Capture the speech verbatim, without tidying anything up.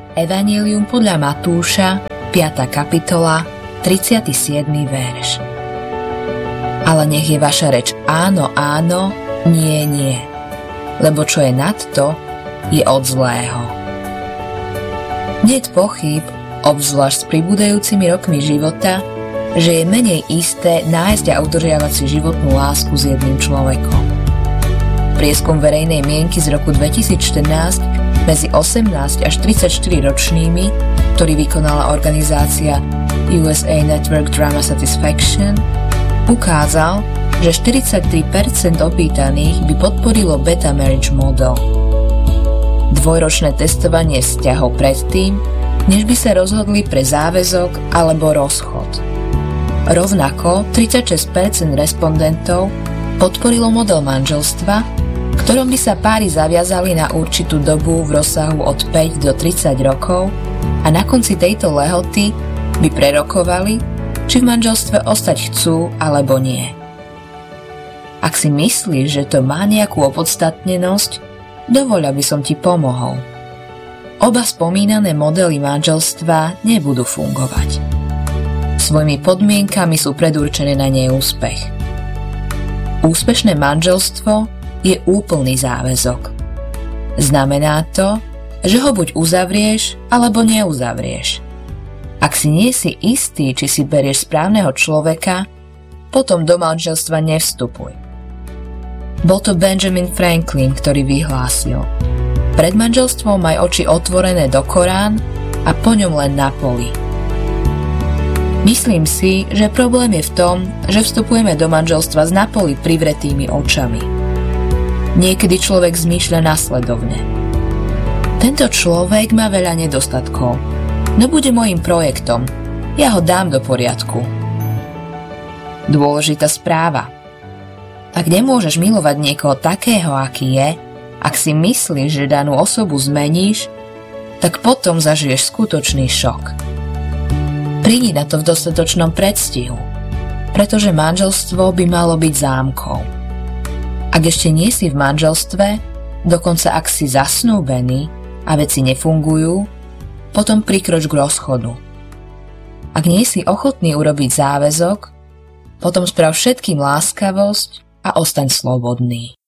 Evanjelium podľa Matúša, piata kapitola, tridsiaty siedmy verš. Ale nech je vaša reč áno, áno, nie, nie, lebo čo je nad to, je od zlého. Niet pochyb, obzvlášť s pribúdajúcimi rokmi života, že je menej isté nájsť a udržiavať si životnú lásku s jedným človekom. Prieskum verejnej mienky z roku dvetisícštrnásť medzi osemnásť až tridsaťštyri ročnými, ktorý vykonala organizácia U S A Network Drama Satisfaction, ukázal, že štyridsaťtri percent opýtaných by podporilo beta marriage model. Dvojročné testovanie vzťahov predtým, než by sa rozhodli pre záväzok alebo rozchod. Rovnako tridsaťšesť percent respondentov podporilo model manželstva, ktorom by sa páry zaviazali na určitú dobu v rozsahu od päť do tridsať rokov a na konci tejto lehoty by prerokovali, či v manželstve ostať chcú alebo nie. Ak si myslíš, že to má nejakú opodstatnenosť, dovoľ, aby som ti pomohol. Oba spomínané modely manželstva nebudú fungovať. Svojimi podmienkami sú predurčené na neúspech. Úspešné manželstvo je úplný záväzok. Znamená to, že ho buď uzavrieš, alebo neuzavrieš. Ak si nie si istý, či si berieš správneho človeka, potom do manželstva nevstupuj. Bol to Benjamin Franklin, ktorý vyhlásil: pred manželstvom maj oči otvorené do Korán a po ňom len na poli. Myslím si, že problém je v tom, že vstupujeme do manželstva s napoli privretými očami. Niekedy človek zmýšľa nasledovne: tento človek má veľa nedostatkov, no bude môjim projektom, ja ho dám do poriadku. Dôležitá správa: ak nemôžeš milovať niekoho takého, aký je, ak si myslíš, že danú osobu zmeníš, tak potom zažiješ skutočný šok. Prídi na to v dostatočnom predstihu, pretože manželstvo by malo byť zámkou. Ak ešte nie si v manželstve, dokonca ak si zasnúbený a veci nefungujú, potom prikroč k rozchodu. Ak nie si ochotný urobiť záväzok, potom sprav všetkým láskavosť a ostaň slobodný.